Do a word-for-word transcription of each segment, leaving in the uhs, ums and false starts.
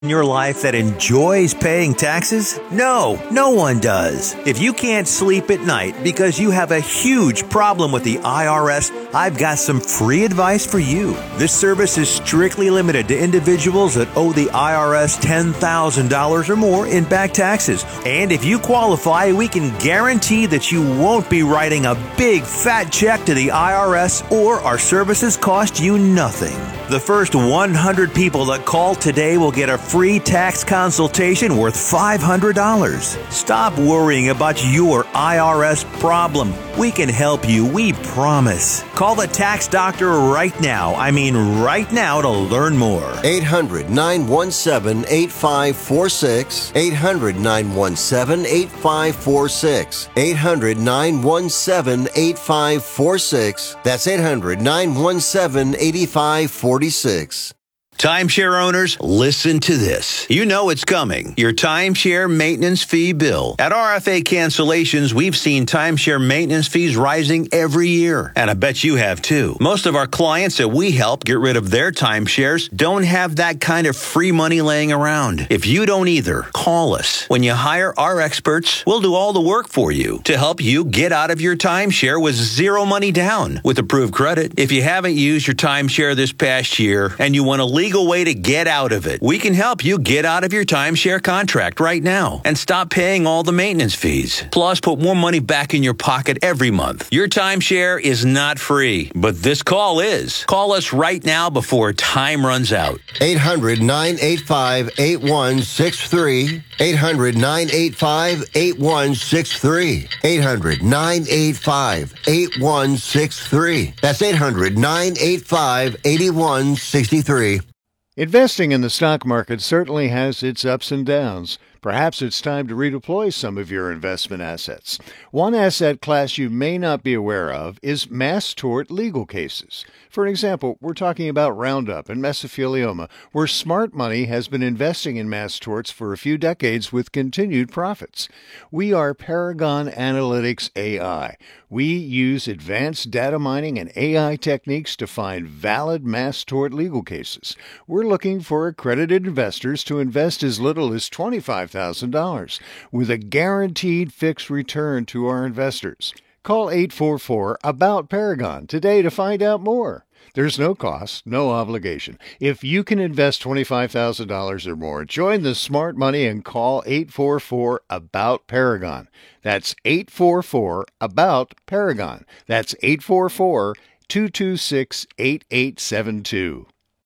In your life that enjoys paying taxes? No, no one does. If you can't sleep at night because you have a huge problem with the I R S, I've got some free advice for you. This service is strictly limited to individuals that owe the I R S ten thousand dollars or more in back taxes. And if you qualify, we can guarantee that you won't be writing a big fat check to the I R S, or our services cost you nothing. The first one hundred people that call today will get a free tax consultation worth five hundred dollars. Stop worrying about your I R S problem. We can help you, we promise. Call the tax doctor right now. I mean right now to learn more. eight hundred, nine one seven, eight five four six. eight hundred, nine one seven, eight five four six. eight hundred, nine one seven, eight five four six. That's eight hundred, nine one seven, eight five four six. Timeshare owners, listen to this. You know it's coming. Your timeshare maintenance fee bill. At R F A Cancellations, we've seen timeshare maintenance fees rising every year. And I bet you have too. Most of our clients that we help get rid of their timeshares don't have that kind of free money laying around. If you don't either, call us. When you hire our experts, we'll do all the work for you to help you get out of your timeshare with zero money down with approved credit. If you haven't used your timeshare this past year and you want to leave way to get out of it, we can help you get out of your timeshare contract right now and stop paying all the maintenance fees. Plus, put more money back in your pocket every month. Your timeshare is not free, but this call is. Call us right now before time runs out. eight hundred, nine eight five, eight one six three. eight hundred, nine eight five, eight one six three. eight hundred, nine eight five, eight one six three. That's eight hundred, nine eight five, eight one six three. Investing in the stock market certainly has its ups and downs. Perhaps it's time to redeploy some of your investment assets. One asset class you may not be aware of is mass tort legal cases. For example, we're talking about Roundup and mesothelioma, where smart money has been investing in mass torts for a few decades with continued profits. We are Paragon Analytics A I. We use advanced data mining and A I techniques to find valid mass tort legal cases. We're looking for accredited investors to invest as little as twenty-five thousand dollars with a guaranteed fixed return to our investors. Call eight four four, ABOUT Paragon today to find out more. There's no cost, no obligation. If you can invest twenty-five thousand dollars or more, join the smart money and call eight four four, ABOUT Paragon. That's eight four four, ABOUT Paragon. That's eight four four, two two six, eight eight seven two.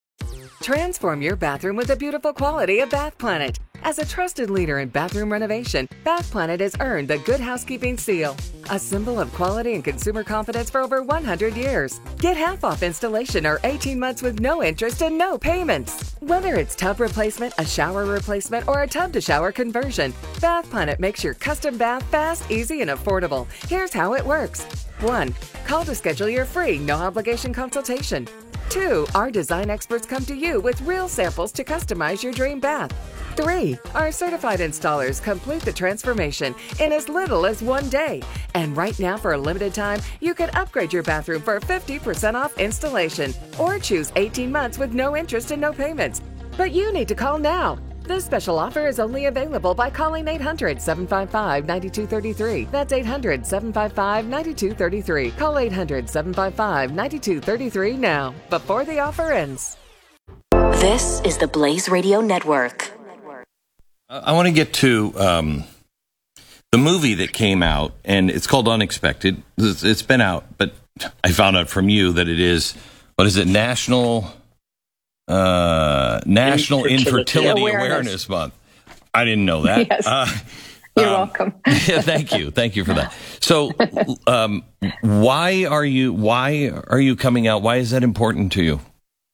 Transform your bathroom with the beautiful quality of Bath Planet. As a trusted leader in bathroom renovation, Bath Planet has earned the Good Housekeeping seal, a symbol of quality and consumer confidence for over one hundred years. Get half off installation or eighteen months with no interest and no payments. Whether it's tub replacement, a shower replacement, or a tub-to-shower conversion, Bath Planet makes your custom bath fast, easy, and affordable. Here's how it works. one. Call to schedule your free, no-obligation consultation. two. Our design experts come to you with real samples to customize your dream bath. three. Our certified installers complete the transformation in as little as one day. And right now, for a limited time, you can upgrade your bathroom for fifty percent off installation or choose eighteen months with no interest and no payments. But you need to call now. This special offer is only available by calling eight hundred, seven five five, nine two three three. That's eight hundred, seven five five, nine two three three. Call eight hundred, seven five five, nine two three three now, before the offer ends. This is the Blaze Radio Network. I want to get to um, the movie that came out, and it's called Unexpected. It's, it's been out, but I found out from you that it is, what is it, National uh, National Infertility, Infertility Awareness. Awareness Month. I didn't know that. Yes. Uh, You're um, welcome. Yeah, thank you. Thank you for that. So, um, why are you why are you coming out? Why is that important to you?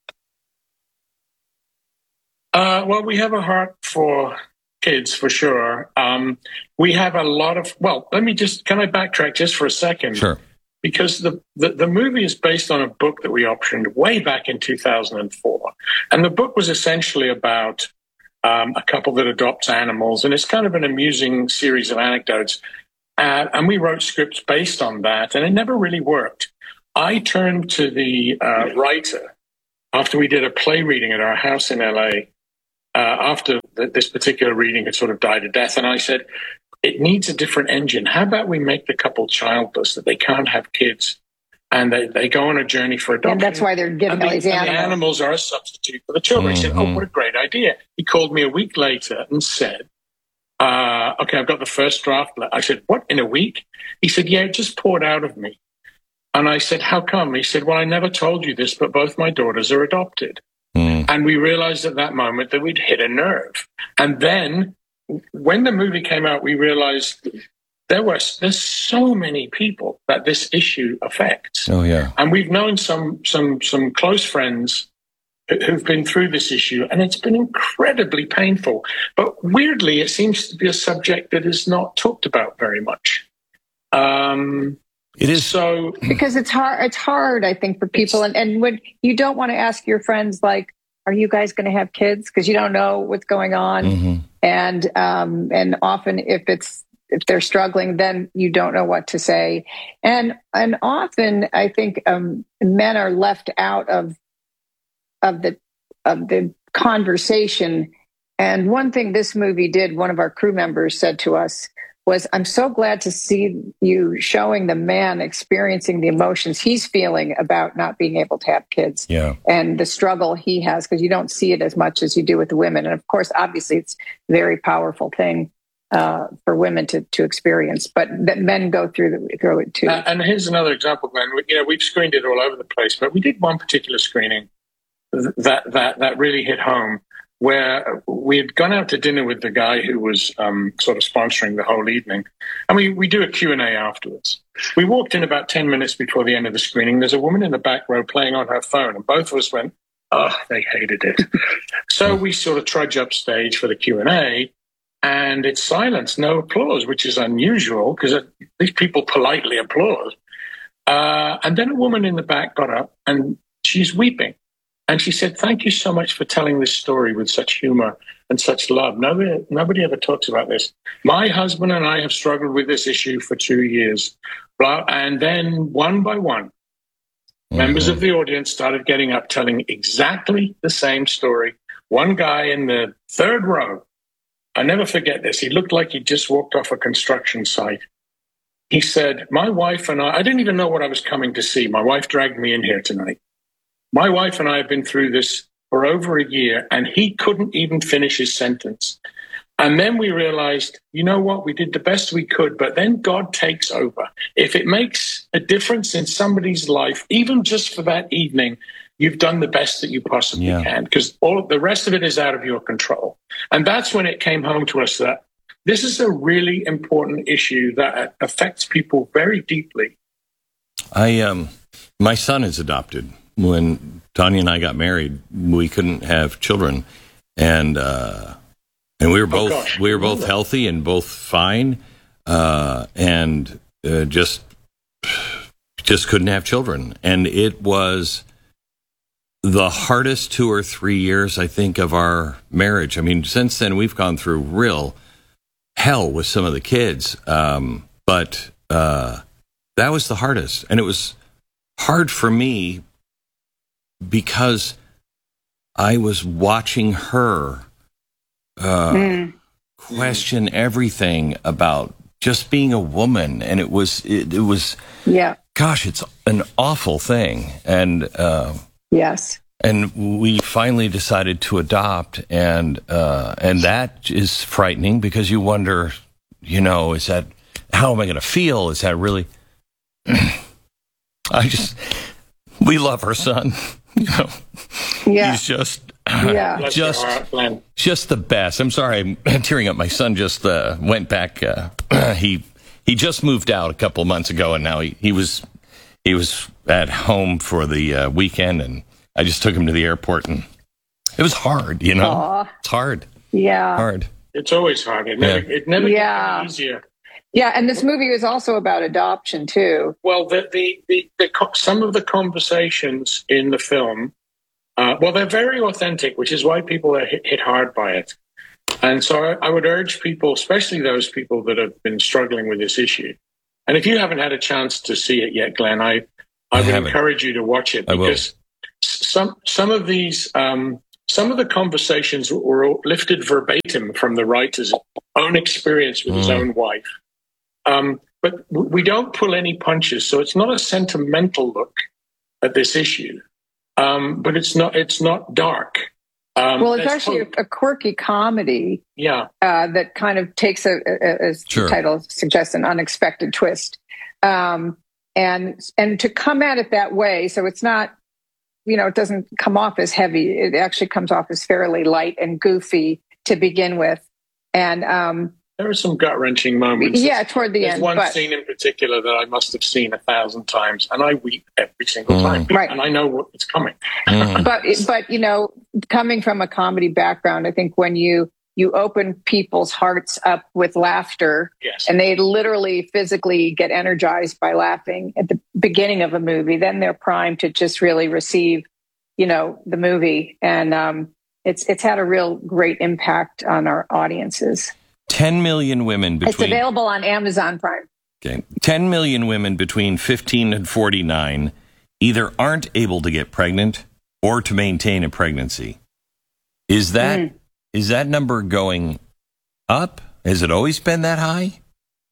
Uh, well, we have a heart for kids, for sure. Um, we have a lot of, well, let me just, can I backtrack just for a second? Sure. Because the, the, the movie is based on a book that we optioned way back in two thousand four. And the book was essentially about um, a couple that adopts animals. And it's kind of an amusing series of anecdotes. Uh, and we wrote scripts based on that. And it never really worked. I turned to the uh, writer after we did a play reading at our house in L A uh, after the, this particular reading had sort of died a death, and I said, it needs a different engine. How about we make the couple childless, that they can't have kids, and they, they go on a journey for adoption. And that's why they're giving and the, these and animals. the animals are a substitute for the children. Mm-hmm. He said, oh, what a great idea. He called me a week later and said, uh, okay, I've got the first draft. I said, what, in a week? He said, yeah, it just poured out of me. And I said, how come? He said, well, I never told you this, but both my daughters are adopted. Mm. And we realized at that moment that we'd hit a nerve. And then when the movie came out, we realized there was there's so many people that this issue affects. Oh yeah, and we've known some some some close friends who've been through this issue, and it's been incredibly painful. But weirdly, it seems to be a subject that is not talked about very much. Um, it is so because it's hard. It's hard, I think, for people, and and when you don't want to ask your friends like, are you guys going to have kids? Because you don't know what's going on. Mm-hmm. And um, and often if it's if they're struggling, then you don't know what to say. And and often I think um, men are left out of of the of the conversation. And one thing this movie did, one of our crew members said to us, was, I'm so glad to see you showing the man experiencing the emotions he's feeling about not being able to have kids, yeah, and the struggle he has, because you don't see it as much as you do with the women. And of course, obviously, it's a very powerful thing uh, for women to, to experience, but that men go through, the, through it too. Uh, and here's another example, Glenn. You know, we've screened it all over the place, but we did one particular screening that that that really hit home, where we had gone out to dinner with the guy who was um, sort of sponsoring the whole evening. And we, we do a Q and A afterwards. We walked in about ten minutes before the end of the screening. There's a woman in the back row playing on her phone, and both of us went, oh, they hated it. So we sort of trudge upstage for the Q and A, and it's silence, no applause, which is unusual because these people politely applaud. Uh, and then a woman in the back got up, and she's weeping. And she said, thank you so much for telling this story with such humor and such love. Nobody, nobody ever talks about this. My husband and I have struggled with this issue for two years. And then one by one, mm-hmm. members of the audience started getting up, telling exactly the same story. One guy in the third row, I never forget this. He looked like he just walked off a construction site. He said, my wife and I, I didn't even know what I was coming to see. My wife dragged me in here tonight. My wife and I have been through this for over a year, and he couldn't even finish his sentence. And then we realized, you know what? We did the best we could, but then God takes over. If it makes a difference in somebody's life, even just for that evening, you've done the best that you possibly yeah. can, because all of the rest of it is out of your control. And that's when it came home to us that this is a really important issue that affects people very deeply. I, um, my son is adopted. When Tanya and I got married, we couldn't have children, and uh, and we were both oh, we were both healthy and both fine, uh, and uh, just just couldn't have children. And it was the hardest two or three years, I think, of our marriage. I mean, since then we've gone through real hell with some of the kids, um, but uh, that was the hardest, and it was hard for me, because I was watching her uh, mm. question everything about just being a woman, and it was it, it was yeah. Gosh, it's an awful thing, and uh, yes, and we finally decided to adopt, and uh, and that is frightening because you wonder, you know, is that how am I going to feel? Is that really? I just we love her son. You know, yeah. he's just, yeah. just, just the best. I'm sorry, I'm tearing up. My son just uh, went back. Uh, he he just moved out a couple of months ago, and now he, he was he was at home for the uh, weekend, and I just took him to the airport, and it was hard. You know, Aww. It's hard. Yeah, hard. It's always hard. It never, yeah. it never yeah. gets easier. Yeah, and this movie is also about adoption too. Well, the the, the, the some of the conversations in the film, uh, well, they're very authentic, which is why people are hit, hit hard by it. And so I, I would urge people, especially those people that have been struggling with this issue. And if you haven't had a chance to see it yet, Glenn, I I, I would haven't. encourage you to watch it, because some some of these um, some of the conversations were lifted verbatim from the writer's own experience with mm. his own wife. Um, but we don't pull any punches, so it's not a sentimental look at this issue. Um, but it's not it's not dark. Um, well, it's actually hope. a quirky comedy. Yeah, uh, that kind of takes a, a as sure. the title suggests, an unexpected twist. Um, and and to come at it that way, so it's not, you know, it doesn't come off as heavy. It actually comes off as fairly light and goofy to begin with. And um, there are some gut-wrenching moments. Yeah, toward the There's end. There's one but, scene in particular that I must have seen a thousand times, and I weep every single mm. time. Right. And I know what it's coming. Mm. but, but, you know, coming from a comedy background, I think when you, you open people's hearts up with laughter, yes. and they literally physically get energized by laughing at the beginning of a movie, then they're primed to just really receive, you know, the movie. And um, it's it's had a real great impact on our audiences. ten million women between... It's available on Amazon Prime. Okay. ten million women between fifteen and forty-nine either aren't able to get pregnant or to maintain a pregnancy. Is that... Mm. Is that number going up? Has it always been that high?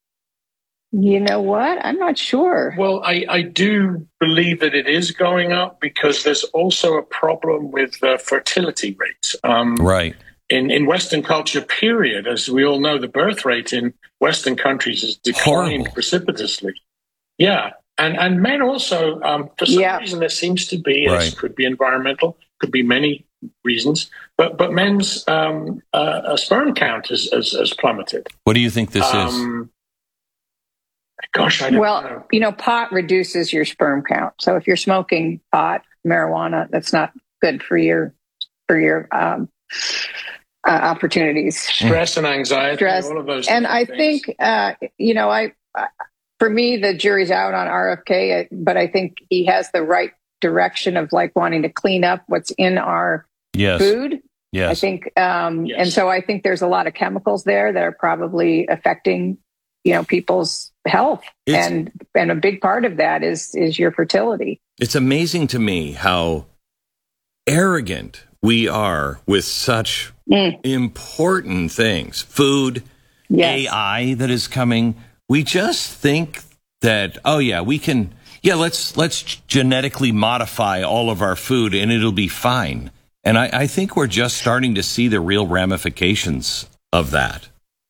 You know what? I'm not sure. Well, I, I do believe that it is going up because there's also a problem with uh, fertility rates. Um, right. In, in Western culture, period, as we all know, the birth rate in Western countries has declined Horrible. precipitously. Yeah. And and men also, um, for some yeah. reason, there seems to be, right. it could be environmental, could be many reasons, but but men's um, uh, sperm count has, has, has plummeted. What do you think this um, is? Gosh, I don't well, know. you know, pot reduces your sperm count. So if you're smoking pot, marijuana, that's not good for your for your um, uh, opportunities. Stress and anxiety, Stress. all of those. And I things. think, uh, you know, I. I For me, the jury's out on R F K, but I think he has the right direction of like wanting to clean up what's in our yes. food. Yes. I think, um, yes. and so I think there's a lot of chemicals there that are probably affecting, you know, people's health, it's, and and a big part of that is is your fertility. It's amazing to me how arrogant we are with such mm. important things, food, yes. A I that is coming. We just think that, oh yeah, we can, yeah, let's let's genetically modify all of our food and it'll be fine. And I, I think we're just starting to see the real ramifications of that.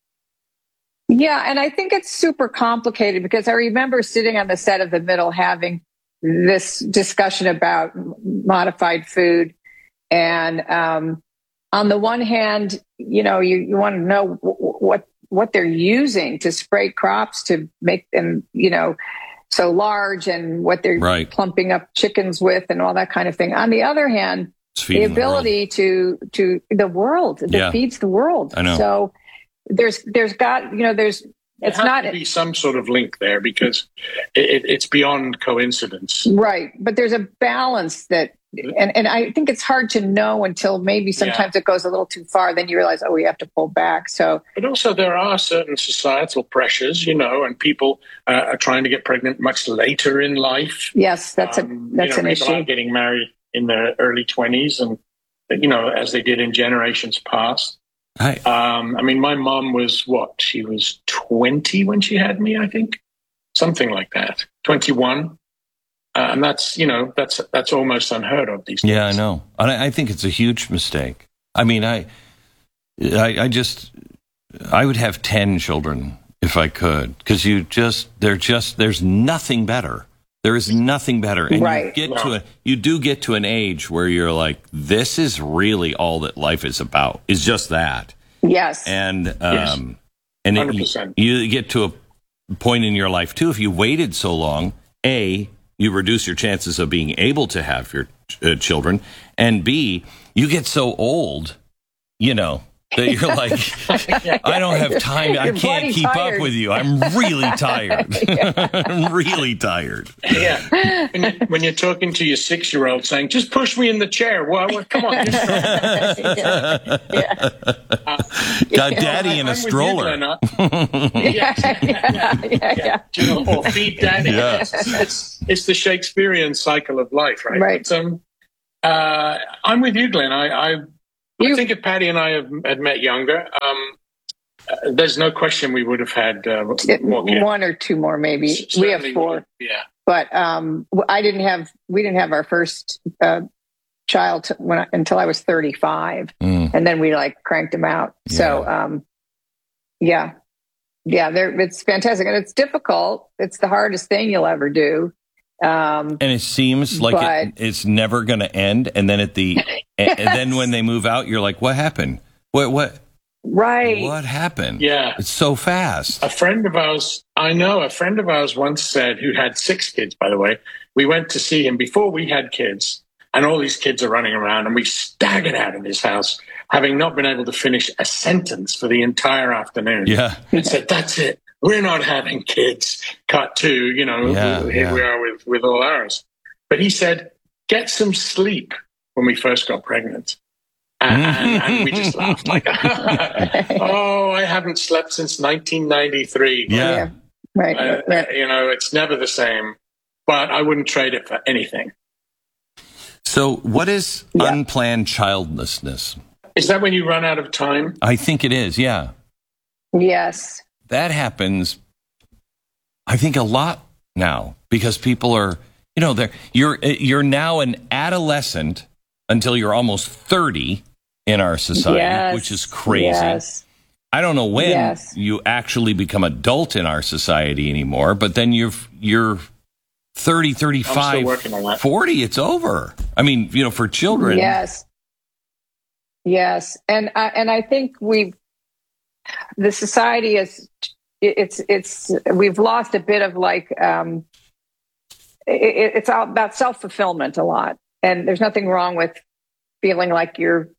Yeah, and I think it's super complicated because I remember sitting on the set of The Middle having this discussion about modified food. And um, on the one hand, you know, you, you want to know what what they're using to spray crops to make them, you know, so large, and what they're right. plumping up chickens with and all that kind of thing. On the other hand, the ability the to, to the world that yeah. feeds the world. I know. So there's, there's got, you know, there's, it's there has not to be some sort of link there because it, it's beyond coincidence. Right. But there's a balance that, And and I think it's hard to know until maybe sometimes yeah. it goes a little too far. Then you realize, oh, we have to pull back. So, but also there are certain societal pressures, you know, and people uh, are trying to get pregnant much later in life. Yes, that's um, a that's you know, an people issue. Are getting married in their early twenties, and you know, as they did in generations past. Hi. Um, I mean, my mom was what? She was twenty when she had me, I think, something like that. Twenty-one. Uh, and that's, you know, that's that's almost unheard of these days. Yeah, I know. And I, I think it's a huge mistake. I mean, I, I, I just, I would have ten children if I could, because you just, they're just, there's nothing better. There is nothing better. And right. you get no. to a, you do get to an age where you're like, this is really all that life is about, is just that. Yes. And, um, yes. and one hundred percent. It, you get to a point in your life, too, if you waited so long, A, you reduce your chances of being able to have your uh, children, and B, you get so old, you know, that you're like, I don't have time. I can't keep tired. up with you. I'm really tired. I'm really tired. Yeah. When, you, when you're talking to your six-year-old saying, just push me in the chair. Well, well come on. yeah. Yeah. Uh, Got daddy I, in a I'm stroller. You, yeah. Yeah. Yeah. Yeah. Yeah. You know, or feed daddy. Yeah. It's, it's, it's the Shakespearean cycle of life, right? Right. But, um, uh, I'm with you, Glenn. I, I I think if Patty and I had, had met younger, um, uh, there's no question we would have had uh, more kids. One or two more, maybe. S- We have certainly four. would. Yeah. But um, I didn't have, we didn't have our first uh, child t- when I, until I was thirty-five. Mm. And then we like cranked them out. Yeah. So, um, yeah. Yeah, they're, it's fantastic. And it's difficult. It's the hardest thing you'll ever do. Um, And it seems like but- it, it's never going to end. And then at the, and, and then when they move out, you're like, what happened? What, what, right. what happened? Yeah. It's so fast. A friend of ours, I know, a friend of ours once said, who had six kids, by the way, we went to see him before we had kids, and all these kids are running around, and we staggered out of his house, having not been able to finish a sentence for the entire afternoon. Yeah. And said, that's it. We're not having kids. Cut to, you know, Yeah, here yeah. we are with, with all ours. But he said, get some sleep when we first got pregnant. And, and, and we just laughed like, oh, I haven't slept since nineteen ninety-three. Yeah. Yeah. Right. Uh, right. You know, it's never the same, but I wouldn't trade it for anything. So what is Yeah. unplanned childlessness? Is that when you run out of time? I think it is. Yeah. Yes. That happens, I think, a lot now because people are, you know, they're, you're, you're now an adolescent until you're almost thirty in our society, Yes. which is crazy. Yes. I don't know when Yes. you actually become adult in our society anymore, but then you're, you're thirty, thirty-five, working on that. forty, it's over. I mean, you know, for children. Yes. Yes. And I, and I think we've, the society is, it's, it's, we've lost a bit of like, um, it, it's all about self-fulfillment a lot. And there's nothing wrong with feeling like you're,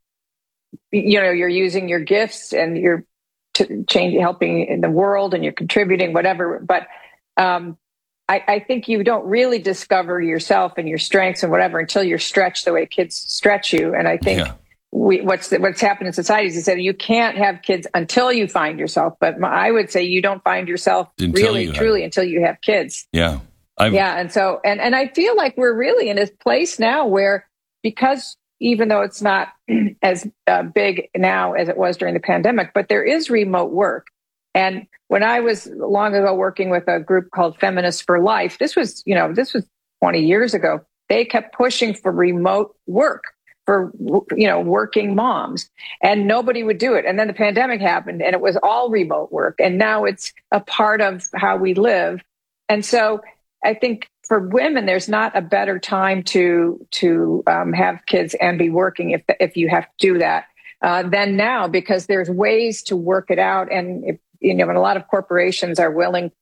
you know, you're using your gifts and you're to change, helping in the world and you're contributing, whatever. But, um, I, I think you don't really discover yourself and your strengths and whatever until you're stretched the way kids stretch you. And I think Yeah. we, what's the, what's happened in society is that you can't have kids until you find yourself. But my, I would say you don't find yourself Until really, you have- truly until you have kids. Yeah. I've, Yeah. And so, and, and I feel like we're really in a place now where, because even though it's not as uh, big now as it was during the pandemic, but there is remote work. And when I was long ago working with a group called Feminists for Life, this was, you know, this was twenty years ago. They kept pushing for remote work for, you know, working moms, and nobody would do it. And then the pandemic happened and it was all remote work. And now it's a part of how we live. And so I think for women, there's not a better time to to um, have kids and be working if if you have to do that uh, than now, because there's ways to work it out. And if, you know, and a lot of corporations are willing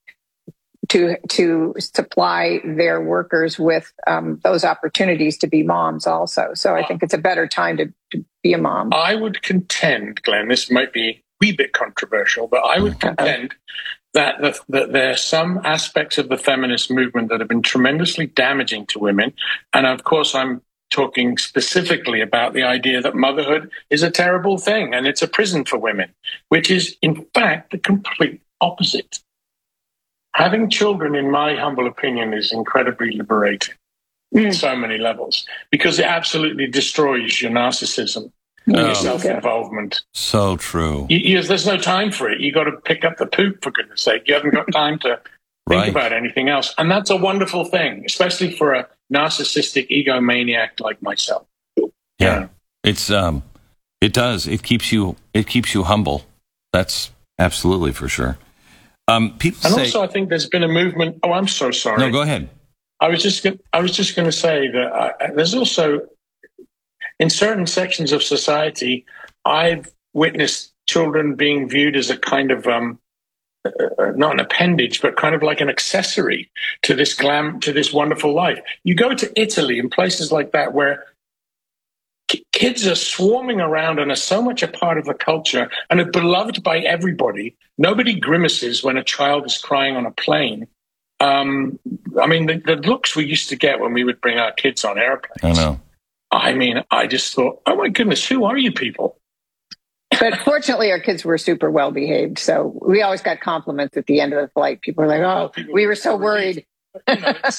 to to supply their workers with um, those opportunities to be moms also. So I think it's a better time to, to be a mom. I would contend, Glenn, this might be a wee bit controversial, but I would contend that, the, that there are some aspects of the feminist movement that have been tremendously damaging to women. And of course, I'm talking specifically about the idea that motherhood is a terrible thing and it's a prison for women, which is, in fact, the complete opposite. Having children, in my humble opinion, is incredibly liberating Mm. on so many levels because it absolutely destroys your narcissism and Oh. your self-involvement. So true. You, you, there's no time for it. You got to pick up the poop, for goodness sake. You haven't got time to think Right. about anything else. And that's a wonderful thing, especially for a narcissistic egomaniac like myself. Yeah. It's um it does. It keeps you it keeps you humble. That's absolutely for sure. Um people And say also, I think there's been a movement. Oh, I'm so sorry. No, go ahead. I was just gonna, I was just going to say that uh, there's also, in certain sections of society, I've witnessed children being viewed as a kind of um, uh, not an appendage, but kind of like an accessory to this glam, to this wonderful life. You go to Italy and places like that where k- kids are swarming around and are so much a part of the culture and are beloved by everybody. Nobody grimaces when a child is crying on a plane. Um, I mean, the, the looks we used to get when we would bring our kids on I airplanes. know. I mean, I just thought, oh my goodness, who are you people? But fortunately, our kids were super well behaved. So we always got compliments at the end of the flight. People were like, oh, we were so worried. You know, it's-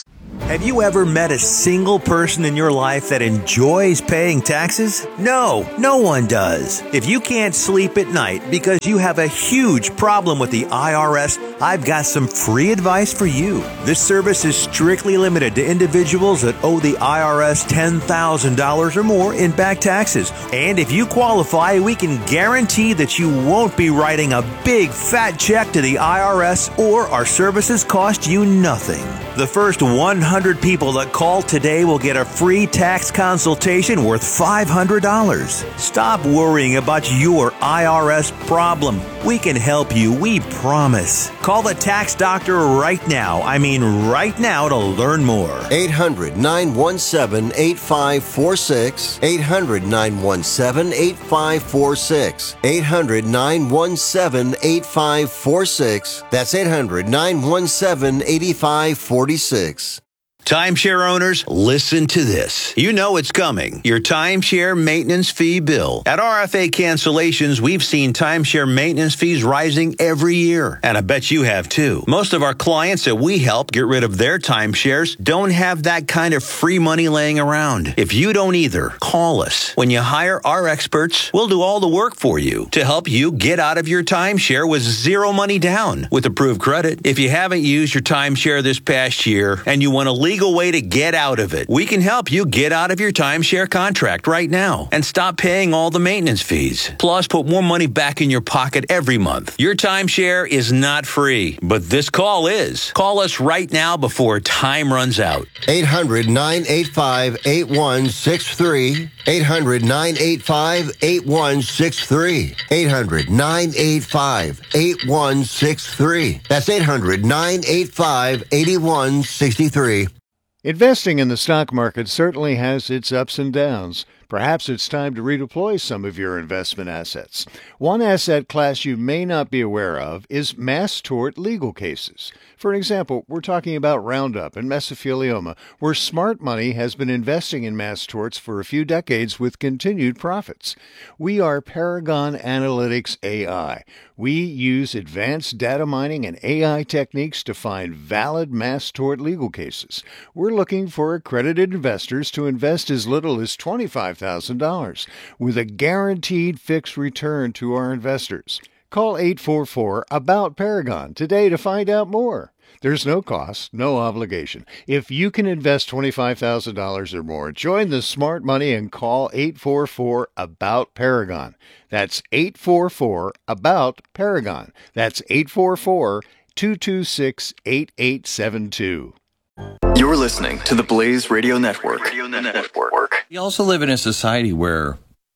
Have you ever met a single person in your life that enjoys paying taxes? No, no one does. If you can't sleep at night because you have a huge problem with the I R S, I've got some free advice for you. This service is strictly limited to individuals that owe the I R S ten thousand dollars or more in back taxes. And if you qualify, we can guarantee that you won't be writing a big fat check to the I R S, or our services cost you nothing. The first one hundred people that call today will get a free tax consultation worth five hundred dollars. Stop worrying about your I R S problem. We can help you, we promise. Call the tax doctor right now. I mean right now to learn more. eight hundred, nine one seven, eight five four six. eight hundred, nine one seven, eight five four six. eight hundred, nine one seven, eight five four six. That's eight hundred, nine one seven, eight five four six. Timeshare owners, listen to this. You know it's coming. Your timeshare maintenance fee bill. At R F A Cancellations, we've seen timeshare maintenance fees rising every year. And I bet you have too. Most of our clients that we help get rid of their timeshares don't have that kind of free money laying around. If you don't either, call us. When you hire our experts, we'll do all the work for you to help you get out of your timeshare with zero money down with approved credit. If you haven't used your timeshare this past year and you want to legal way to get out of it, we can help you get out of your timeshare contract right now and stop paying all the maintenance fees. Plus, put more money back in your pocket every month. Your timeshare is not free, but this call is. Call us right now before time runs out. eight hundred, nine eight five, eight one six three. eight hundred, nine eight five, eight one six three. eight hundred, nine eight five, eight one six three. That's eight hundred, nine eight five, eight one six three. Investing in the stock market certainly has its ups and downs. Perhaps it's time to redeploy some of your investment assets. One asset class you may not be aware of is mass tort legal cases. For example, we're talking about Roundup and mesothelioma, where smart money has been investing in mass torts for a few decades with continued profits. We are Paragon Analytics A I. We use advanced data mining and A I techniques to find valid mass tort legal cases. We're looking for accredited investors to invest as little as twenty-five thousand dollars with a guaranteed fixed return to our investors. Call eight four four, ABOUT Paragon today to find out more. There's no cost, no obligation. If you can invest twenty-five thousand dollars or more, join the smart money and call eight four four, ABOUT Paragon. That's eight four four, ABOUT Paragon. That's eight four four, two two six, eight eight seven two. You're listening to the Blaze Radio Network. Radio Network. We also live in a society where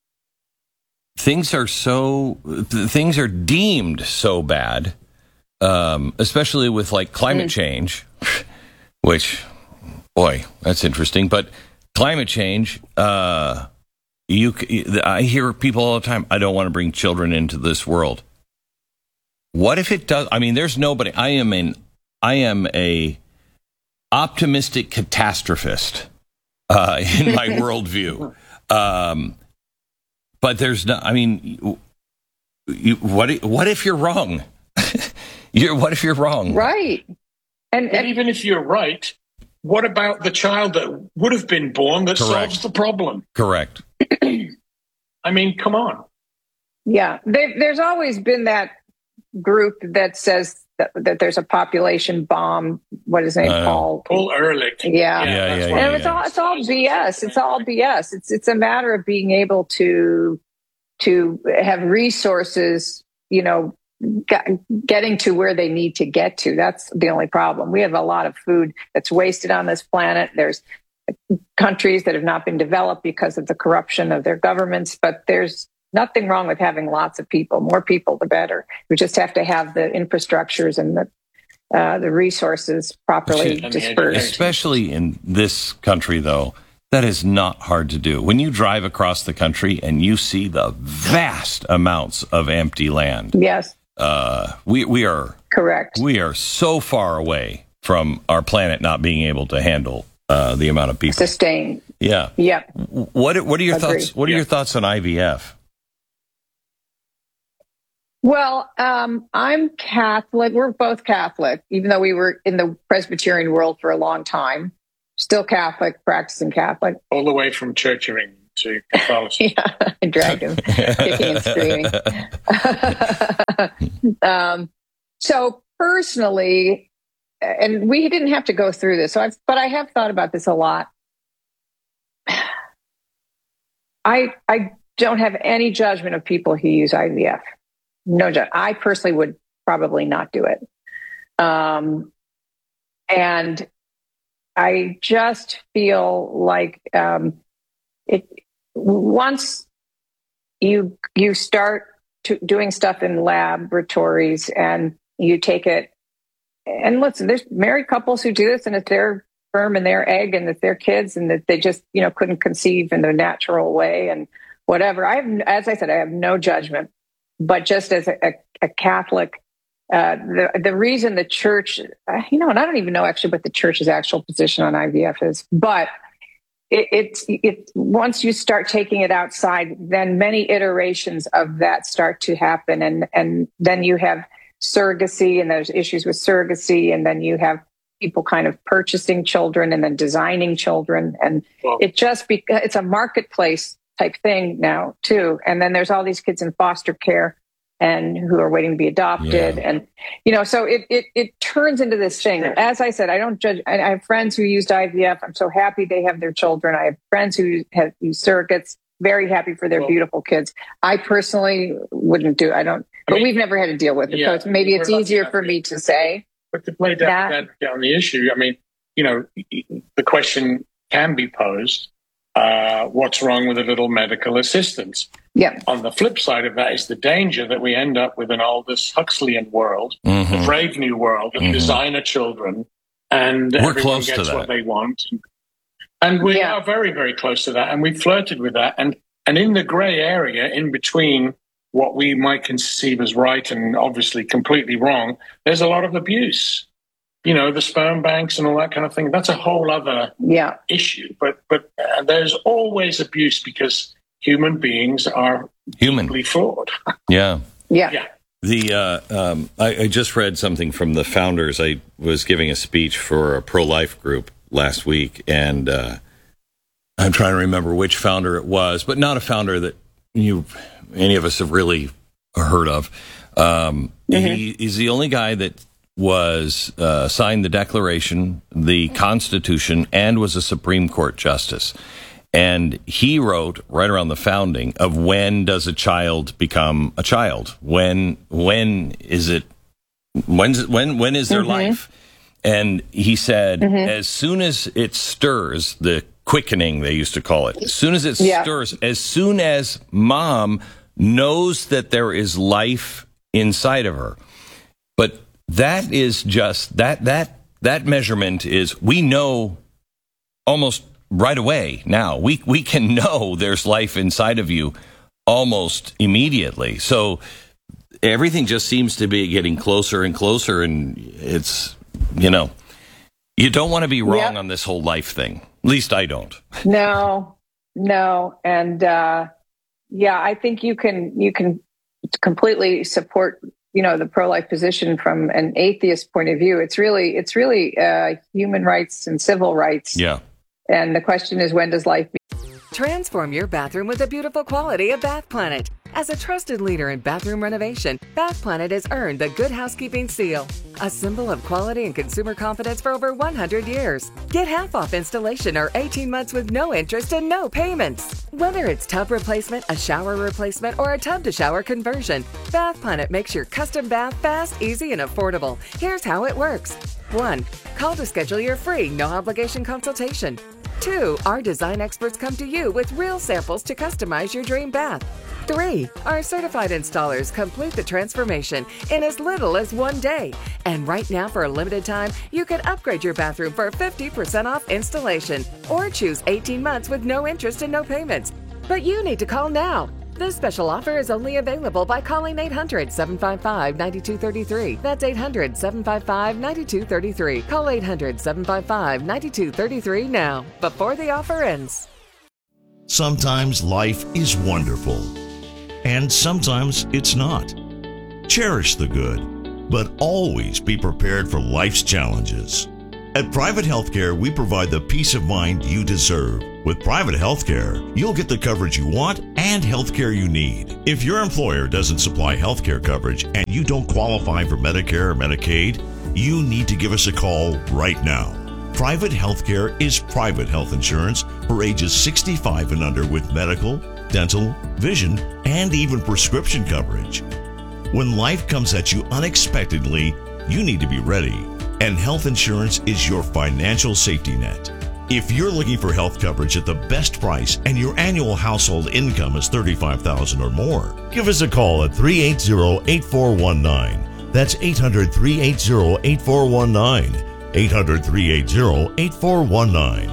things are so things are deemed so bad, um, especially with like climate change, which, boy, that's interesting. But climate change, uh, you, I hear people all the time, I don't want to bring children into this world. What if it does? I mean, there's nobody. I am an, I am a optimistic catastrophist uh, in my worldview. Um, but there's no, I mean, you, you, what, what if you're wrong? you're, what if you're wrong? Right. And, and even if you're right, what about the child that would have been born that Correct. solves the problem? Correct. I mean, come on. Yeah. There, there's always been that group that says that, that there's a population bomb. What is his name? Uh, Paul. Paul Ehrlich. Yeah. Yeah, yeah, that's yeah, what- And it's all it's all B S. It's all B S. It's it's a matter of being able to to have resources, you know, get, getting to where they need to get to. That's the only problem. We have a lot of food that's wasted on this planet. There's countries that have not been developed because of the corruption of their governments, but there's nothing wrong with having lots of people. More people, the better. We just have to have the infrastructures and the uh, the resources properly And the dispersed. Especially in this country, though, that is not hard to do. When you drive across the country and you see the vast amounts of empty land, Yes, uh, we we are correct. we are so far away from our planet not being able to handle uh, the amount of people. Sustained. Yeah. Yep. What what are your Agreed. thoughts? What are Yeah. your thoughts on I V F? Well, um, I'm Catholic. We're both Catholic, even though we were in the Presbyterian world for a long time. Still Catholic, practicing Catholic. All the way from Church of England to Catholicism. Yeah, I dragged him kicking and screaming. um, so personally, and we didn't have to go through this, so I've, but I have thought about this a lot. I I don't have any judgment of people who use I V F. No judgment. I personally would probably not do it. Um, and I just feel like um, it once you you start to doing stuff in laboratories and you take it, and listen, there's married couples who do this, and it's their sperm and their egg, and it's their kids, and that they just you know couldn't conceive in the natural way, and whatever. I have, as I said, I have no judgment, but just as a, a, a Catholic. Uh, the the reason the church, uh, you know, and I don't even know actually what the church's actual position on I V F is, but it, it's it once you start taking it outside, then many iterations of that start to happen, and and then you have surrogacy, and there's issues with surrogacy, and then you have people kind of purchasing children and then designing children, and well, it just be, it's a marketplace type thing now too, and then there's all these kids in foster care. And who are waiting to be adopted. Yeah. And, you know, so it, it, it turns into this thing. As I said, I don't judge. I, I have friends who used I V F. I'm so happy they have their children. I have friends who have used surrogates, very happy for their well, beautiful kids. I personally wouldn't do it. I don't, but I mean, we've never had to deal with it. Yeah, so it's, maybe it's easier for me to say. But to play down, that, down the issue, I mean, you know, the question can be posed, uh, what's wrong with a little medical assistance? Yeah. On the flip side of that is the danger that we end up with an Aldous Huxleyan world, mm-hmm. the Brave New World of mm-hmm. designer children, and We're everyone close gets to that. what they want. And we yeah. are very, very close to that, and we flirted with that. And and in the grey area, in between what we might conceive as right and obviously completely wrong, there's a lot of abuse. You know, the sperm banks and all that kind of thing. That's a whole other yeah. issue. But but uh, there's always abuse because human beings are human flawed. Yeah. Yeah. Yeah. The uh, um, I, I just read something from the founders. I was giving a speech for a pro-life group last week, and uh, I'm trying to remember which founder it was, but not a founder that you, any of us have really heard of. Um, mm-hmm. he, he's the only guy that was uh, signed the Declaration, the Constitution, and was a Supreme Court justice. And he wrote right around the founding of when does a child become a child? When when is it? When's when when is their mm-hmm. life? And he said, mm-hmm. as soon as it stirs, the quickening they used to call it. As soon as it yeah. stirs, as soon as mom knows that there is life inside of her. But that is just that that that measurement is we know almost. Right away now. We we can know there's life inside of you almost immediately. So everything just seems to be getting closer and closer, and it's, you know, you don't want to be wrong yep. on this whole life thing. At least I don't. No, no. And uh, yeah, I think you can you can completely support, you know, the pro-life position from an atheist point of view. It's really it's really uh, human rights and civil rights. Yeah. And the question is, when does life begin? Transform your bathroom with the beautiful quality of Bath Planet. As a trusted leader in bathroom renovation, Bath Planet has earned the Good Housekeeping seal, a symbol of quality and consumer confidence for over one hundred years. Get half off installation or eighteen months with no interest and no payments. Whether it's tub replacement, a shower replacement, or a tub-to-shower conversion, Bath Planet makes your custom bath fast, easy, and affordable. Here's how it works. One, call to schedule your free, no-obligation consultation. Two, our design experts come to you with real samples to customize your dream bath. Three, our certified installers complete the transformation in as little as one day. And right now, for a limited time, you can upgrade your bathroom for fifty percent off installation or choose eighteen months with no interest and no payments. But you need to call now. This special offer is only available by calling eight hundred, seven five five, nine two three three. That's eight hundred, seven five five, nine two three three. Call eight hundred, seven five five, nine two three three now, before the offer ends. Sometimes life is wonderful, and sometimes it's not. Cherish the good, but always be prepared for life's challenges. At Private Healthcare, we provide the peace of mind you deserve. With Private Healthcare, you'll get the coverage you want and healthcare you need. If your employer doesn't supply healthcare coverage and you don't qualify for Medicare or Medicaid, you need to give us a call right now. Private Healthcare is private health insurance for ages sixty-five and under with medical, dental, vision, and even prescription coverage. When life comes at you unexpectedly, you need to be ready. And health insurance is your financial safety net. If you're looking for health coverage at the best price and your annual household income is thirty-five thousand dollars or more, give us a call at three eight zero, eight four one nine. That's eight hundred, three eight zero, eight four one nine. eight hundred, three eight zero, eight four one nine.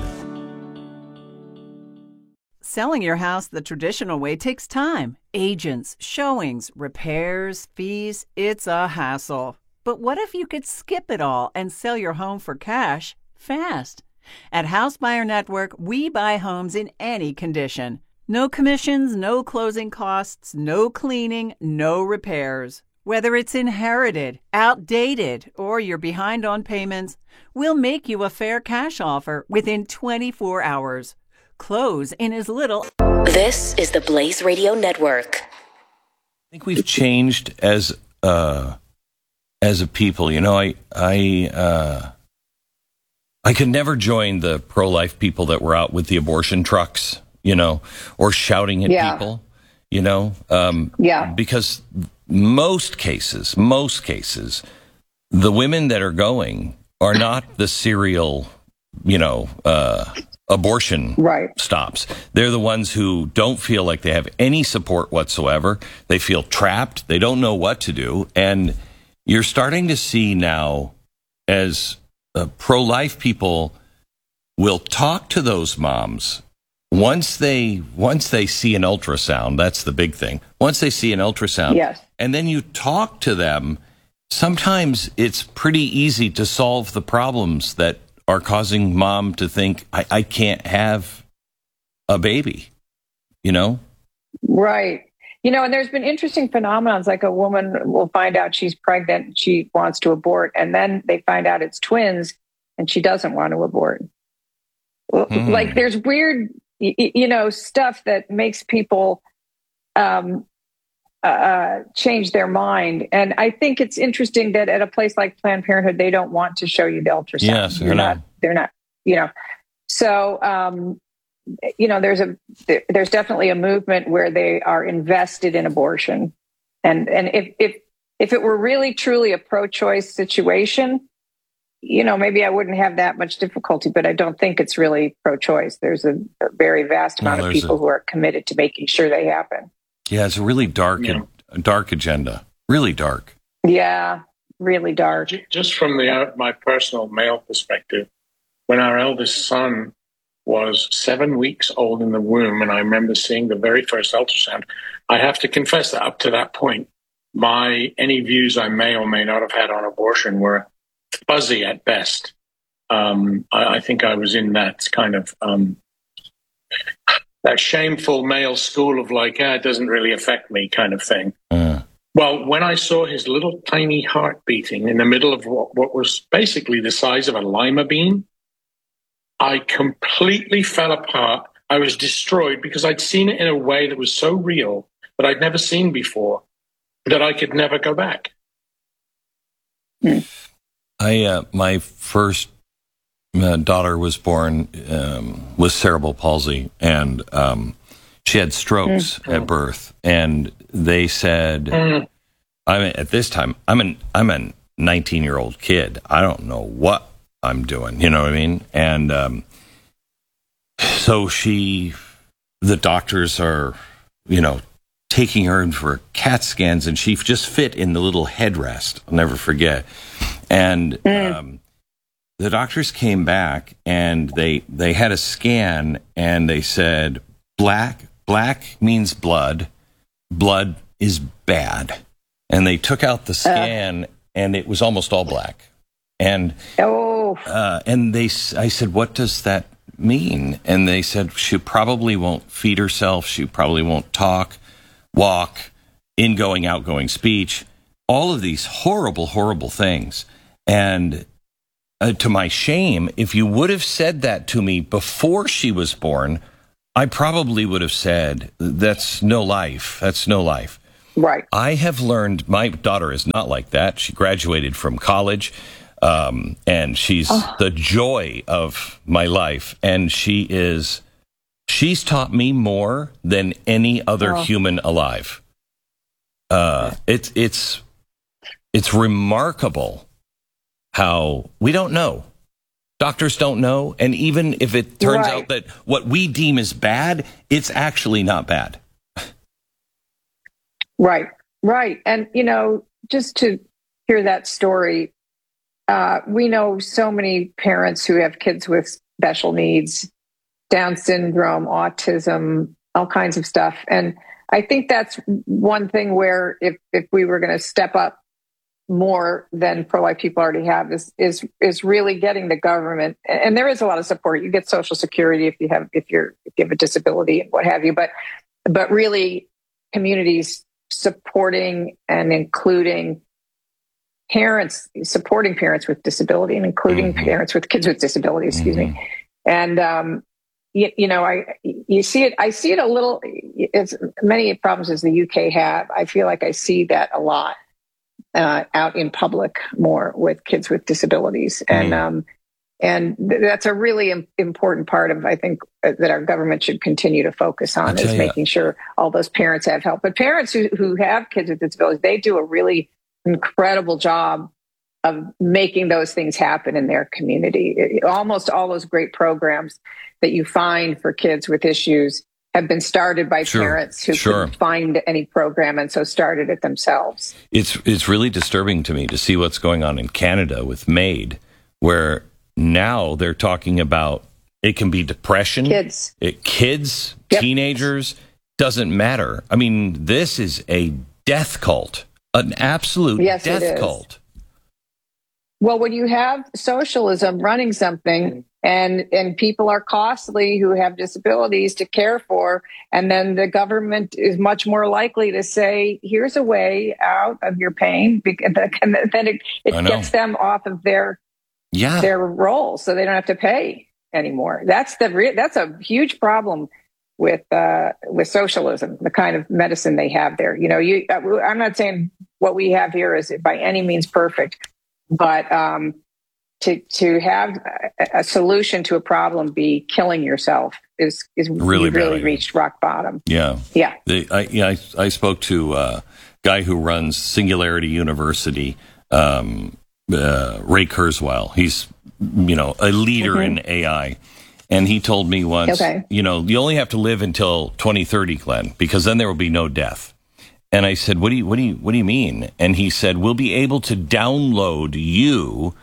Selling your house the traditional way takes time. Agents, showings, repairs, fees. It's a hassle. But what if you could skip it all and sell your home for cash fast? At House Buyer Network, we buy homes in any condition. No commissions, no closing costs, no cleaning, no repairs. Whether it's inherited, outdated, or you're behind on payments, we'll make you a fair cash offer within twenty-four hours. Close in as little. This is the Blaze Radio Network. I think we've changed as uh as a people. You know, I I uh, I could never join the pro-life people that were out with the abortion trucks, you know, or shouting at yeah. people, you know, um, yeah, because most cases, most cases, the women that are going are not the serial, you know, uh, abortion right. stops. They're the ones who don't feel like they have any support whatsoever. They feel trapped. They don't know what to do. And you're starting to see now, as uh, pro-life people will talk to those moms once they once they see an ultrasound. That's the big thing. Once they see an ultrasound, yes. and then you talk to them, sometimes it's pretty easy to solve the problems that are causing mom to think, I, I can't have a baby, you know? Right. You know, and there's been interesting phenomenons, like a woman will find out she's pregnant, she wants to abort, and then they find out it's twins and she doesn't want to abort. Mm. Like there's weird, you know, stuff that makes people um, uh, change their mind. And I think it's interesting that at a place like Planned Parenthood, they don't want to show you the ultrasound. Yes, they're not, they're not, you know, so, um, you know, there's a there's definitely a movement where they are invested in abortion, and and if if if it were really truly a pro-choice situation, you know, maybe I wouldn't have that much difficulty. But I don't think it's really pro-choice. There's a, a very vast amount no, of people a, who are committed to making sure they happen. Yeah, it's a really dark yeah. dark agenda. Really dark. Yeah, really dark. Just from the uh, my personal male perspective, when our eldest son was seven weeks old in the womb, and I remember seeing the very first ultrasound, I have to confess that up to that point, my any views I may or may not have had on abortion were fuzzy at best. Um, I, I think I was in that kind of um, that shameful male school of like, ah, it doesn't really affect me kind of thing. Uh. Well, when I saw his little tiny heart beating in the middle of what, what was basically the size of a lima bean, I completely fell apart. I was destroyed because I'd seen it in a way that was so real that I'd never seen before, that I could never go back. I uh, my first uh, daughter was born um, with cerebral palsy, and um, she had strokes mm. at birth. And they said, mm. "I mean, at this time, I'm an I'm a nineteen year old kid. I don't know what I'm doing, you know what I mean?" And um, so she, the doctors are, you know, taking her in for CAT scans, and she just fit in the little headrest. I'll never forget. And mm. um, the doctors came back, and they they had a scan, and they said, black, black means blood. Blood is bad. And they took out the scan, uh. and it was almost all black. And oh. uh, and they, I said, what does that mean? And they said, she probably won't feed herself. She probably won't talk, walk, ingoing, outgoing speech, all of these horrible, horrible things. And uh, to my shame, if you would have said that to me before she was born, I probably would have said, that's no life. That's no life. Right. I have learned, my daughter is not like that. She graduated from college, um, and she's oh. the joy of my life. And she is, she's taught me more than any other oh. human alive. Uh, it's, it's, it's remarkable how we don't know. Doctors don't know. And even if it turns right. out that what we deem as bad, it's actually not bad. Right, right. And, you know, just to hear that story, uh, we know so many parents who have kids with special needs, Down syndrome, autism, all kinds of stuff. And I think that's one thing where if, if we were going to step up more than pro-life people already have is, is, is really getting the government. And there is a lot of support. You get Social Security if you have, if you're, if you have a disability and what have you, but, but really communities supporting and including parents, supporting parents with disability and including mm-hmm. parents with kids with disability, excuse mm-hmm. me. And, um, you, you know, I, you see it, I see it a little, as many problems as the U K have. I feel like I see that a lot, uh, out in public more with kids with disabilities. Mm-hmm. And, um, And that's a really important part of, I think, that our government should continue to focus on is making sure all those parents have help. But parents who, who have kids with disabilities, they do a really incredible job of making those things happen in their community. It, almost all those great programs that you find for kids with issues have been started by sure, parents who sure. couldn't find any program and so started it themselves. It's it's really disturbing to me to see what's going on in Canada with MAID, where now they're talking about it can be depression, kids, it, kids, yep. teenagers, doesn't matter. I mean, this is a death cult, an absolute yes, death cult. Well, when you have socialism running something and, and people are costly who have disabilities to care for, and then the government is much more likely to say, here's a way out of your pain, and then it, it gets them off of their Yeah. their role, so they don't have to pay anymore. That's the re- that's a huge problem with uh, with socialism, the kind of medicine they have there. You know, you I'm not saying what we have here is by any means perfect, but um, to to have a, a solution to a problem be killing yourself is is really really bad. reached rock bottom. Yeah, yeah. They, I, yeah, I, I spoke to a guy who runs Singularity University. Um, Uh, Ray Kurzweil. He's, you know, a leader mm-hmm. in A I. And he told me once, okay. you know, you only have to live until twenty thirty, Glenn, because then there will be no death. And I said, what do you, what do you, what do you mean? And he said, we'll be able to download you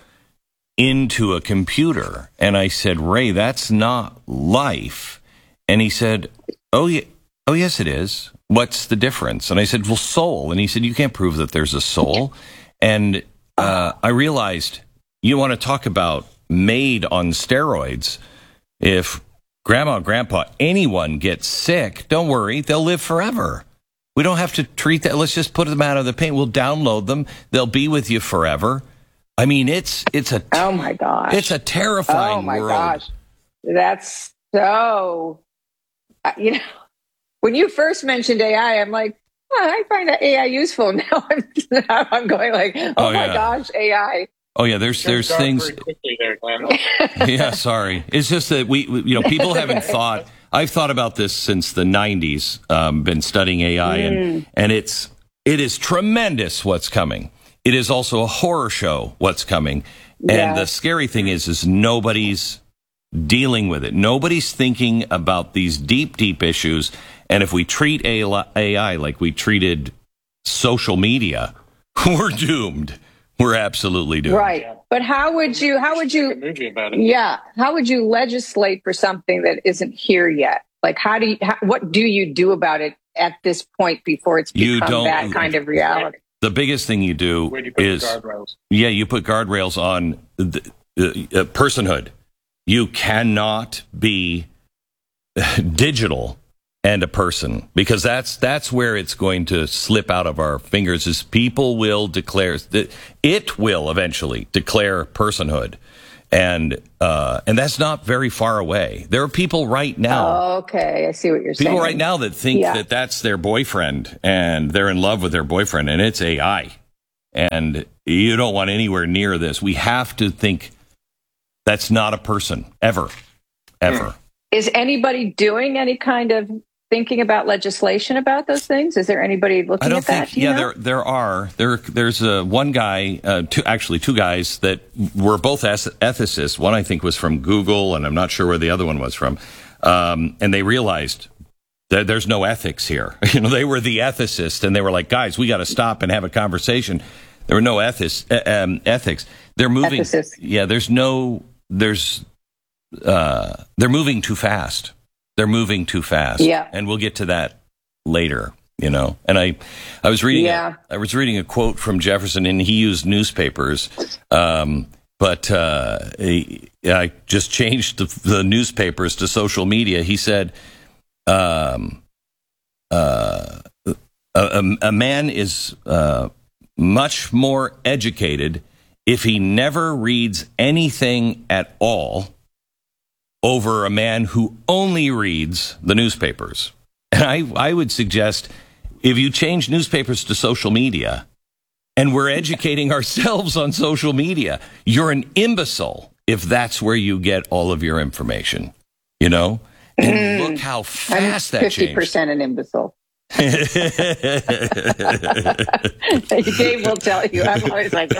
into a computer. And I said, Ray, that's not life. And he said, oh, yeah, oh, yes, it is. What's the difference? And I said, well, soul. And he said, you can't prove that there's a soul. And Uh, I realized you want to talk about MAID on steroids. If grandma, grandpa, anyone gets sick, don't worry, they'll live forever. We don't have to treat that. Let's just put them out of the pain. We'll download them. They'll be with you forever. I mean, it's it's a oh my gosh, it's a terrifying oh my world. gosh, that's so. Uh, you know, when you first mentioned A I, I'm like, oh, I find that A I useful. Now I'm now I'm going like, oh, oh my yeah. gosh, A I. Oh yeah, there's there's things. There, yeah, sorry. It's just that we, we, you know, people haven't thought. I've thought about this since the nineties. Um, been studying A I, mm. and and it's it is tremendous what's coming. It is also a horror show what's coming, and yeah. the scary thing is, is nobody's dealing with it. Nobody's thinking about these deep, deep issues. And if we treat A I like we treated social media, we're doomed. We're absolutely doomed. Right. But how would you, how would you, yeah, how would you legislate for something that isn't here yet? Like, how do you, how, what do you do about it at this point before it's become you don't, that kind of reality? The biggest thing you do Where do you put is, guardrails? yeah, you put guardrails on the, uh, personhood. You cannot be digital and a person, because that's that's where it's going to slip out of our fingers. Is people will declare that it will eventually declare personhood, and uh, and that's not very far away. There are people right now. Oh, okay, I see what you're people saying. People right now that think yeah. that that's their boyfriend and they're in love with their boyfriend, and it's A I, and you don't want anywhere near this. We have to think that's not a person ever, ever. Is anybody doing any kind of thinking about legislation about those things? Is there anybody looking I don't at that? think. Yeah, know? there there are. There there's uh, one guy, uh, two actually two guys that were both ethicists. One I think was from Google, and I'm not sure where the other one was from. Um, and they realized that there's no ethics here. You know, they were the ethicists, and they were like, guys, we got to stop and have a conversation. There were no ethics. Uh, um, ethics. They're moving. Ethicists. Yeah, there's no. There's. Uh, they're moving too fast. They're moving too fast. Yeah. And we'll get to that later, you know. And I, I was reading, yeah. a, I was reading a quote from Jefferson, and he used newspapers. Um, but uh, he, I just changed the, the newspapers to social media. He said, um, uh, a, a man is uh, much more educated if he never reads anything at all over a man who only reads the newspapers. And I, I would suggest if you change newspapers to social media and we're educating ourselves on social media, you're an imbecile if that's where you get all of your information, you know? And mm. look how fast I'm that changed. fifty percent an imbecile. Gabe will tell you. I'm always like,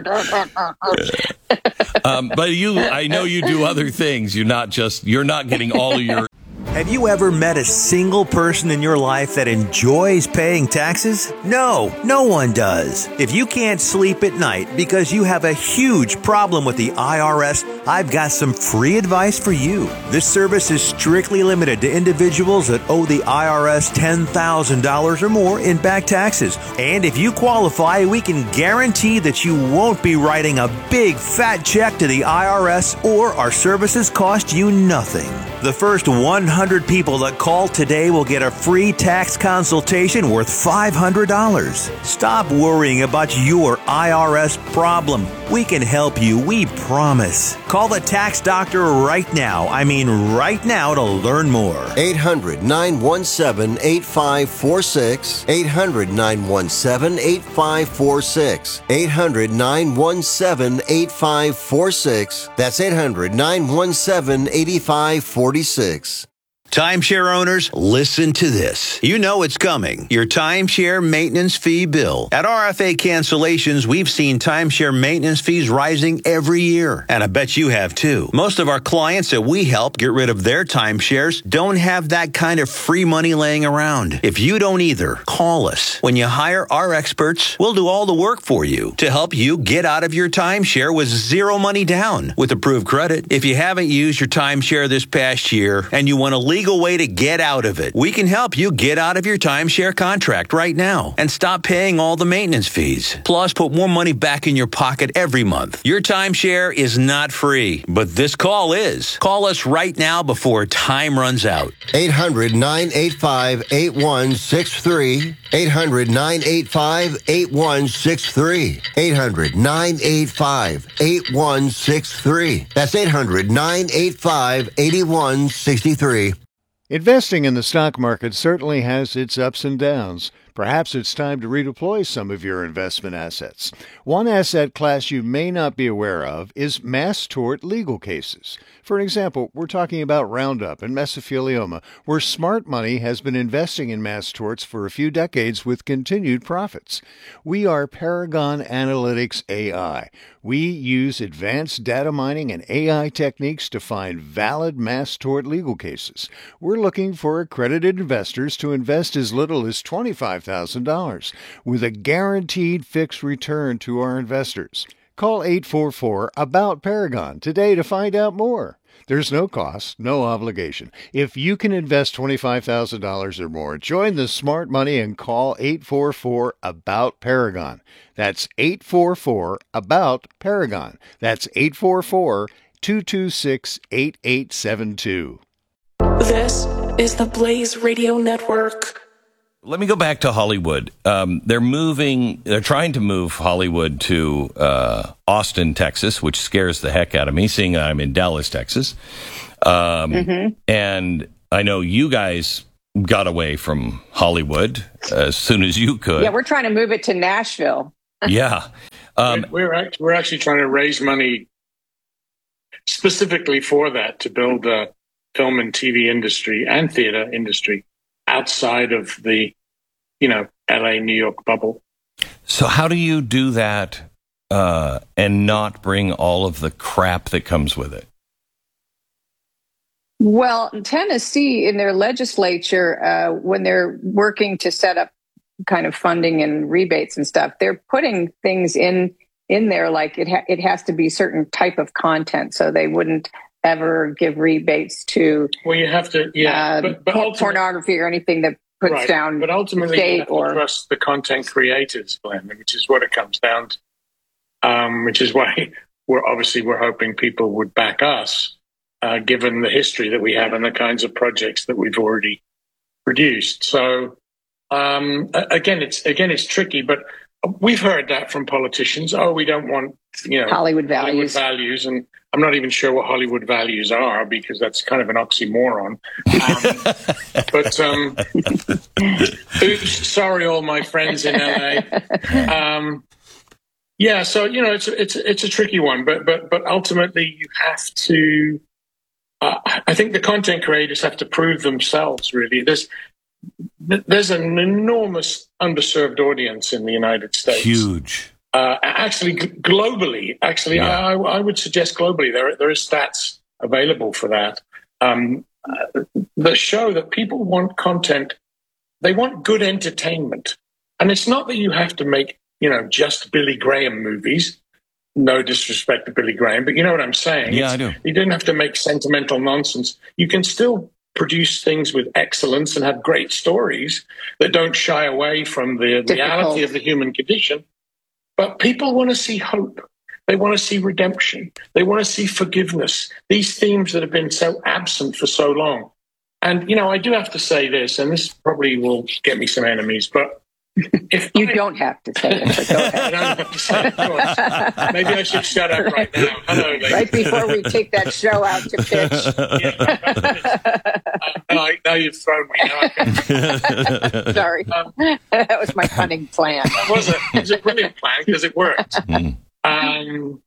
um, but you, I know you do other things. You're not just, you're not getting all of your. Have you ever met a single person in your life that enjoys paying taxes? No, no one does. If you can't sleep at night because you have a huge problem with the I R S, I've got some free advice for you. This service is strictly limited to individuals that owe the I R S ten thousand dollars or more in back taxes. And if you qualify, we can guarantee that you won't be writing a big fat check to the I R S, or our services cost you nothing. The first one hundred people that call today will get a free tax consultation worth five hundred dollars. Stop worrying about your I R S problem. We can help you, we promise. Call the tax doctor right now. I mean right now to learn more. eight hundred, nine one seven, eight five four six. eight hundred, nine one seven, eight five four six. eight hundred, nine one seven, eight five four six. That's eight hundred, nine one seven, eight five four six. Timeshare owners, listen to this. You know it's coming. Your timeshare maintenance fee bill. At R F A Cancellations, we've seen timeshare maintenance fees rising every year. And I bet you have too. Most of our clients that we help get rid of their timeshares don't have that kind of free money laying around. If you don't either, call us. When you hire our experts, we'll do all the work for you to help you get out of your timeshare with zero money down with approved credit. If you haven't used your timeshare this past year and you want to leave legal way to get out of it. We can help you get out of your timeshare contract right now and stop paying all the maintenance fees. Plus, put more money back in your pocket every month. Your timeshare is not free, but this call is. Call us right now before time runs out. eight hundred, nine eight five, eight one six three. eight hundred, nine eight five, eight one six three. eight hundred, nine eight five, eight one six three. That's eight hundred, nine eight five, eight one six three. Investing in the stock market certainly has its ups and downs. Perhaps it's time to redeploy some of your investment assets. One asset class you may not be aware of is mass tort legal cases. For example, we're talking about Roundup and mesothelioma, where smart money has been investing in mass torts for a few decades with continued profits. We are Paragon Analytics A I. We use advanced data mining and A I techniques to find valid mass tort legal cases. We're looking for accredited investors to invest as little as twenty-five thousand dollars with a guaranteed fixed return to our investors. Call eight four four, A B O U T, Paragon today to find out more. There's no cost, no obligation. If you can invest twenty-five thousand dollars or more, join the smart money and call eight four four, A B O U T, Paragon. That's eight four four, A B O U T, Paragon. That's eight four four, two two six, eight eight seven two. This is the Blaze Radio Network. Let me go back to Hollywood. Um, they're moving, they're trying to move Hollywood to uh, Austin, Texas, which scares the heck out of me, seeing I'm in Dallas, Texas. Um, mm-hmm. And I know you guys got away from Hollywood as soon as you could. Yeah, we're trying to move it to Nashville. Yeah. Um, we're, we're, we're actually trying to raise money specifically for that, to build a film and T V industry and theater industry outside of the, you know, L A, New York bubble. So how do you do that uh, and not bring all of the crap that comes with it? Well, Tennessee, in their legislature, uh, when they're working to set up kind of funding and rebates and stuff, they're putting things in in there like it ha- it has to be certain type of content, so they wouldn't ever give rebates to well, you have to, yeah, uh, but, but pornography or anything that puts right. down. But ultimately, state you have to or trust the content creators, Glenn, which is what it comes down to. Um, which is why we're obviously we're hoping people would back us, uh, given the history that we have and the kinds of projects that we've already produced. So um, again, it's again it's tricky, but we've heard that from politicians. Oh, we don't want you know Hollywood values. Hollywood values, and I'm not even sure what Hollywood values are because that's kind of an oxymoron. Um, but um, oops, sorry, all my friends in L A. Um, yeah, so you know, it's it's it's a tricky one, but but but ultimately, you have to. Uh, I think the content creators have to prove themselves. Really, there's there's an enormous underserved audience in the United States. Huge. Uh, actually, g- globally, actually, yeah. I, I would suggest globally there there is stats available for that. Um, uh, the show that people want content, they want good entertainment, and it's not that you have to make you know just Billy Graham movies. No disrespect to Billy Graham, but you know what I'm saying. Yeah, it's, I do. You don't have to make sentimental nonsense. You can still produce things with excellence and have great stories that don't shy away from the Difficult. reality of the human condition. But people want to see hope. They want to see redemption. They want to see forgiveness. These themes that have been so absent for so long. And, you know, I do have to say this, and this probably will get me some enemies, but if you I, don't have to say it, but go ahead. I don't have to say it, of course. Maybe I should shut up right now. Hello, ladies. Right before we take that show out to pitch. Yeah, uh, now, now you've thrown me. Now I can... Sorry. Um, that was my cunning plan. That was a, it was a brilliant plan because it worked. Mm. Um,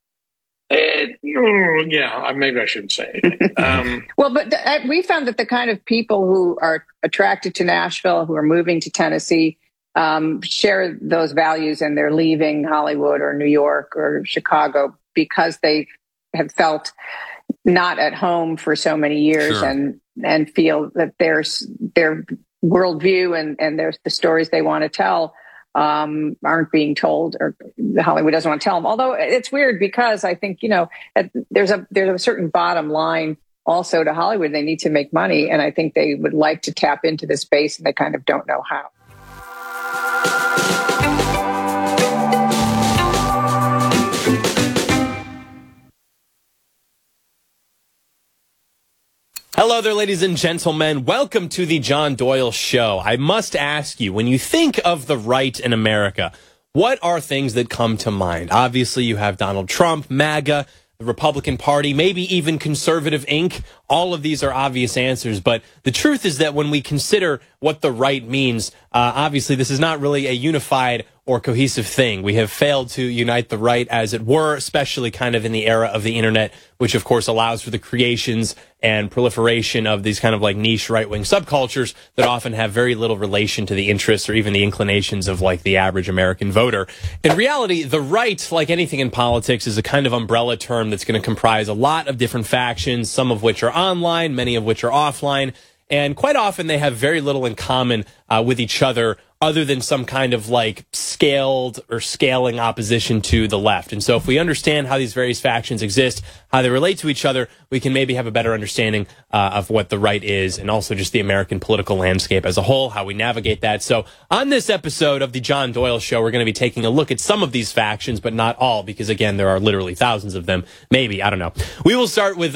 it, yeah, maybe I shouldn't say anything. Um, well, but th- we found that the kind of people who are attracted to Nashville, who are moving to Tennessee, um, share those values, and they're leaving Hollywood or New York or Chicago because they have felt not at home for so many years, sure. and and feel that there's their worldview and and there's the stories they want to tell um, aren't being told, or Hollywood doesn't want to tell them. Although it's weird because I think you know there's a there's a certain bottom line also to Hollywood. They need to make money, and I think they would like to tap into this space, and they kind of don't know how. Hello there, ladies and gentlemen. Welcome to the John Doyle Show. I must ask you, when you think of the right in America, what are things that come to mind? Obviously, you have Donald Trump, MAGA, the Republican Party, maybe even Conservative Incorporated. All of these are obvious answers, but the truth is that when we consider what the right means, uh, obviously this is not really a unified or cohesive thing. We have failed to unite the right, as it were, especially kind of in the era of the internet, which of course allows for the creations and proliferation of these kind of like niche right-wing subcultures that often have very little relation to the interests or even the inclinations of like the average American voter. In reality, the right, like anything in politics, is a kind of umbrella term that's going to comprise a lot of different factions, some of which are online, many of which are offline, and quite often they have very little in common uh, with each other other than some kind of like scaled or scaling opposition to the left. And so if we understand how these various factions exist, how they relate to each other, we can maybe have a better understanding uh, of what the right is, and also just the American political landscape as a whole, how we navigate that. So on this episode of the John Doyle Show, we're going to be taking a look at some of these factions, but not all, because again, there are literally thousands of them. Maybe, I don't know. We will start with uh, the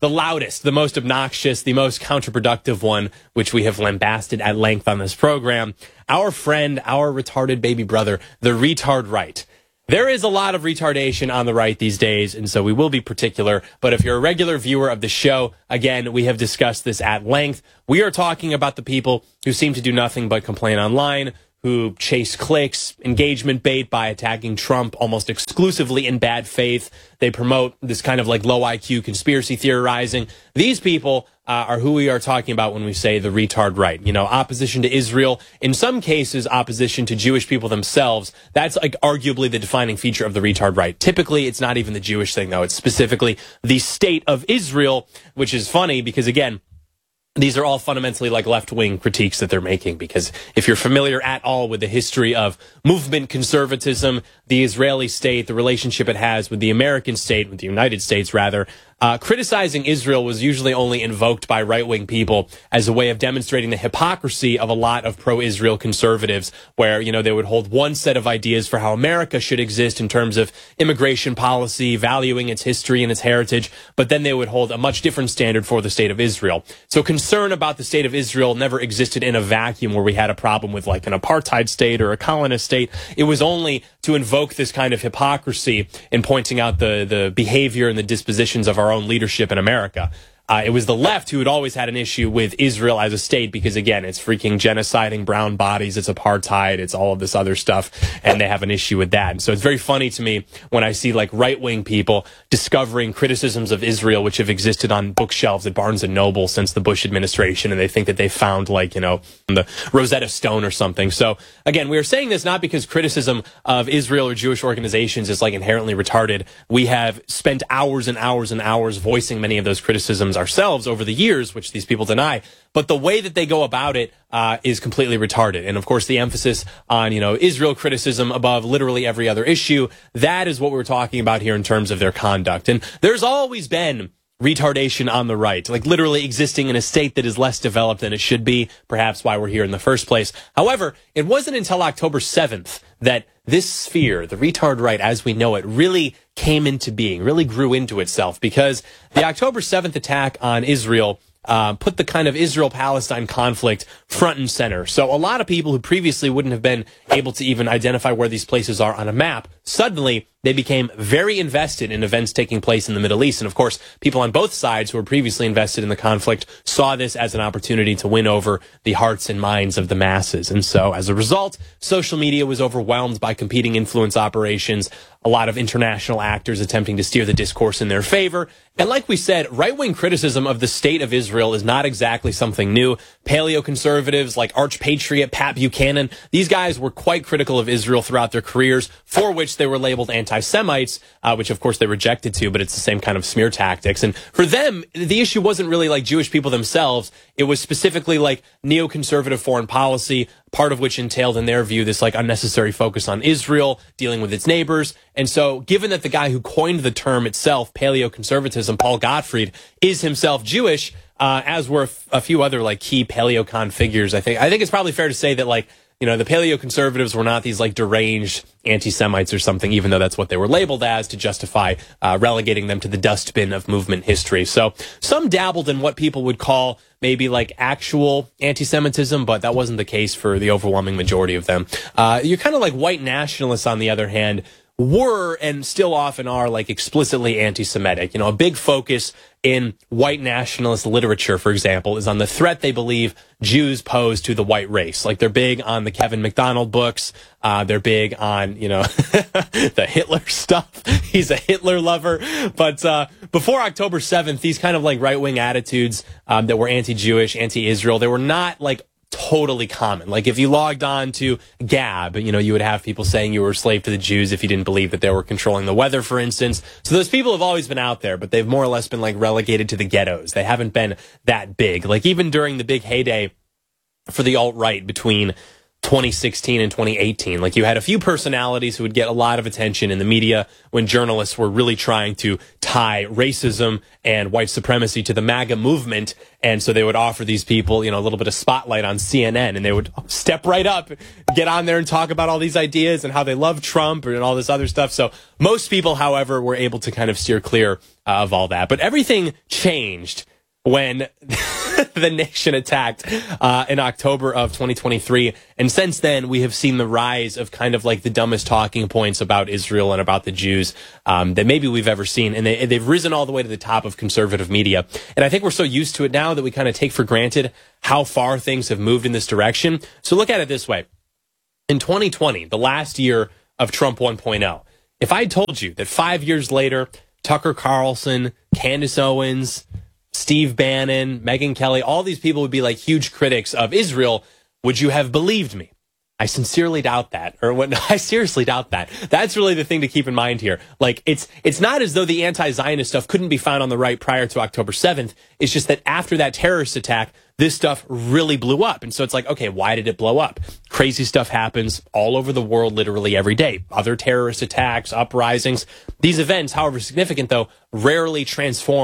the loudest, the most obnoxious, the most counterproductive one, which we have lambasted at length on this program. Our friend, our retarded baby brother, the retard right. There is a lot of retardation on the right these days, and so we will be particular. But if you're a regular viewer of the show, again, we have discussed this at length. We are talking about the people who seem to do nothing but complain online, who chase clicks, engagement bait by attacking Trump almost exclusively in bad faith. They promote this kind of like low I Q conspiracy theorizing. These people uh, are who we are talking about when we say the retard right. You know, opposition to Israel, in some cases, opposition to Jewish people themselves. That's like arguably the defining feature of the retard right. Typically, it's not even the Jewish thing, though. It's specifically the state of Israel, which is funny because, again, these are all fundamentally like left-wing critiques that they're making, because if you're familiar at all with the history of movement conservatism, the Israeli state, the relationship it has with the American state, with the United States rather, uh, criticizing Israel was usually only invoked by right-wing people as a way of demonstrating the hypocrisy of a lot of pro-Israel conservatives, where, you know, they would hold one set of ideas for how America should exist in terms of immigration policy, valuing its history and its heritage, but then they would hold a much different standard for the state of Israel. So concern about the state of Israel never existed in a vacuum where we had a problem with like an apartheid state or a colonist state. It was only to invoke this kind of hypocrisy in pointing out the, the behavior and the dispositions of our own leadership in America. Uh, it was the left who had always had an issue with Israel as a state because, again, it's freaking genociding brown bodies, it's apartheid, it's all of this other stuff, and they have an issue with that. And so it's very funny to me when I see, like, right-wing people discovering criticisms of Israel which have existed on bookshelves at Barnes and Noble since the Bush administration, and they think that they found, like, you know, the Rosetta Stone or something. So, again, we are saying this not because criticism of Israel or Jewish organizations is, like, inherently retarded. We have spent hours and hours and hours voicing many of those criticisms ourselves over the years, which these people deny, but the way that they go about it uh, is completely retarded. And of course, the emphasis on, you know, Israel criticism above literally every other issue, that is what we're talking about here in terms of their conduct. And there's always been retardation on the right, like literally existing in a state that is less developed than it should be, perhaps why we're here in the first place. However, it wasn't until October seventh that this sphere, the retard right as we know it, really came into being, really grew into itself, because the October seventh attack on Israel uh, put the kind of Israel-Palestine conflict front and center. So a lot of people who previously wouldn't have been able to even identify where these places are on a map, suddenly they became very invested in events taking place in the Middle East. And of course, people on both sides who were previously invested in the conflict saw this as an opportunity to win over the hearts and minds of the masses. And so as a result, social media was overwhelmed by competing influence operations, a lot of international actors attempting to steer the discourse in their favor. And like we said, right-wing criticism of the state of Israel is not exactly something new. Paleo-conservatives like arch-patriot Pat Buchanan, these guys were quite critical of Israel throughout their careers, for which they were labeled anti-Semites, uh, which of course they rejected too, but it's the same kind of smear tactics. And for them, the issue wasn't really like Jewish people themselves. It was specifically like neoconservative foreign policy, part of which entailed, in their view, this like unnecessary focus on Israel, dealing with its neighbors. And so given that the guy who coined the term itself, paleoconservatism, Paul Gottfried, is himself Jewish, uh, as were a few other like key paleocon figures, I think, I think it's probably fair to say that like, you know, the paleoconservatives were not these like deranged anti-Semites or something, even though that's what they were labeled as to justify uh, relegating them to the dustbin of movement history. So some dabbled in what people would call maybe like actual anti-Semitism, but that wasn't the case for the overwhelming majority of them. Uh, you're kind of like white nationalists, on the other hand, were and still often are like explicitly anti-Semitic. You know, a big focus in white nationalist literature, for example, is on the threat they believe Jews pose to the white race. Like they're big on the Kevin McDonald books. Uh, they're big on, you know, the Hitler stuff. He's a Hitler lover. But uh, before October seventh, these kind of like right-wing attitudes um, that were anti-Jewish, anti-Israel, they were not like totally common. Like if you logged on to Gab, you know, you would have people saying you were a slave to the Jews if you didn't believe that they were controlling the weather, for instance. So those people have always been out there, but they've more or less been like relegated to the ghettos. They haven't been that big. Like even during the big heyday for the alt-right between twenty sixteen and twenty eighteen, like you had a few personalities who would get a lot of attention in the media when journalists were really trying to tie racism and white supremacy to the MAGA movement. And so they would offer these people, you know, a little bit of spotlight on C N N, and they would step right up, get on there and talk about all these ideas and how they love Trump and all this other stuff. So most people, however, were able to kind of steer clear uh, of all that. But everything changed when the nation attacked uh, in October of twenty twenty-three. And since then, we have seen the rise of kind of like the dumbest talking points about Israel and about the Jews um, that maybe we've ever seen. And they, they've risen all the way to the top of conservative media. And I think we're so used to it now that we kind of take for granted how far things have moved in this direction. So look at it this way. In twenty twenty, the last year of Trump one point oh, if I told you that five years later, Tucker Carlson, Candace Owens, Steve Bannon, Megyn Kelly, all these people would be like huge critics of Israel, would you have believed me? I sincerely doubt that. Or what? I seriously doubt that. That's really the thing to keep in mind here. Like, it's it's not as though the anti-Zionist stuff couldn't be found on the right prior to October seventh. It's just that after that terrorist attack, this stuff really blew up. And so it's like, okay, why did it blow up? Crazy stuff happens all over the world literally every day. Other terrorist attacks, uprisings. These events, however significant, though, rarely transform